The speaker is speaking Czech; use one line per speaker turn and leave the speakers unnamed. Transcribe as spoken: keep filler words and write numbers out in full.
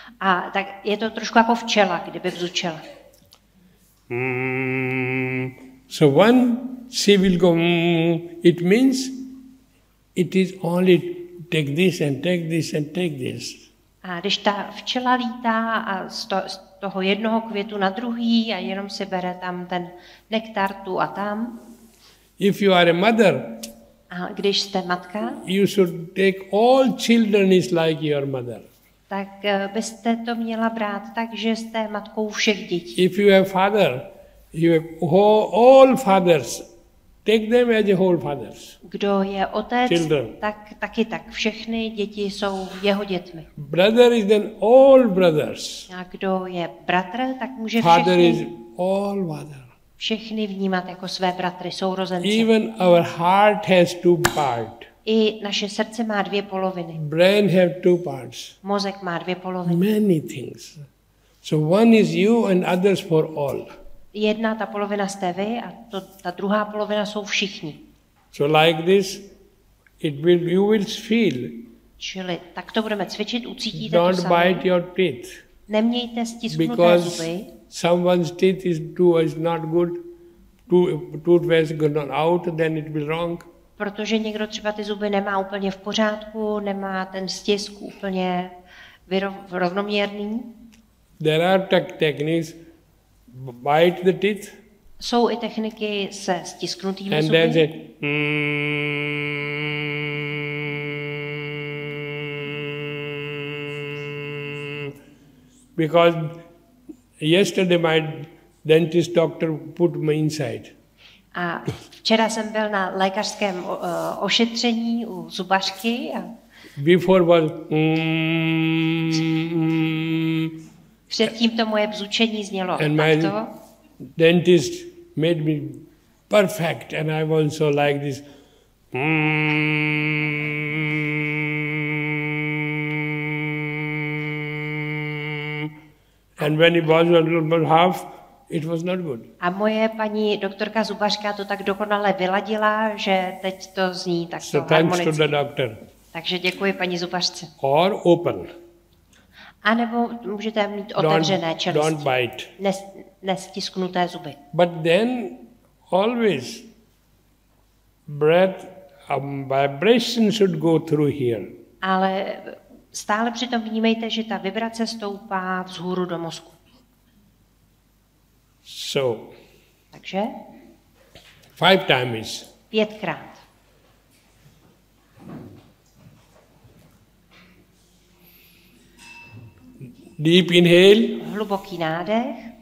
A tak je to trošku jako včela, kdyby vzučela.
Mm. So one she will go, mm, it means it is only take this and take this and take this.
A když ta včela lítá a z, to, z toho jednoho květu na druhý a jenom si bere tam ten nektar tu a tam.
If you are a mother,
a když jste matka,
you should take all children is like your mother.
Tak byste to měla brát tak, že jste matkou všech dětí.
If you have father, you have all fathers. Take them as a whole fathers.
Kdo je otec,
Children.
tak taky tak. Všechny děti jsou jeho dětmi.
Brother is then all brothers.
A kdo je bratr, tak může
Father is
všechny,
all mother.
všechny vnímat jako své bratry, sourozence.
Even our heart has two parts.
I naše srdce má dvě poloviny.
Brain have two parts.
Mozek má dvě poloviny.
Many things. So one is you and others for all.
Jedna ta polovina jste vy a to, ta druhá polovina jsou všichni.
So like this, it will you will feel.
Čili tak to budeme cvičit, ucítíte
Don't
to sami.
bite your teeth.
Nemějte stisknuté
Because
zuby,
someone's teeth is too is not good. Tooth toothpaste gone out, then it will wrong.
protože někdo třeba ty zuby nemá úplně v pořádku, nemá ten stisk úplně vyrov, rovnoměrný.
There are te- techniques. Bite the teeth.
Jsou i techniky se stisknutými
And then
zuby.
say, mm, because yesterday my dentist doctor put me inside.
A včera jsem byl na lékařském uh, ošetření u zubařky a
Before was mm,
předtím to moje bzučení znělo
and my
takto.
dentist made me perfect, and I was so like this. Mm, and when it was about half, it was not good.
A moje paní doktorka zubařka to tak dokonale vyladila, že teď to zní takto
So thanks to
harmonicky.
the doctor.
Takže děkuji paní zubařce.
Or open.
A nebo můžete mít otevřené
Don't,
čelisti.
don't bite.
Nes, nestisknuté zuby.
But then always breath, um, vibration should go through here.
Ale stále přitom vnímejte, že ta vibrace stoupá vzhůru do mozku.
So,
Takže
five times.
pětkrát.
Deep inhale.
Hluboký nádech.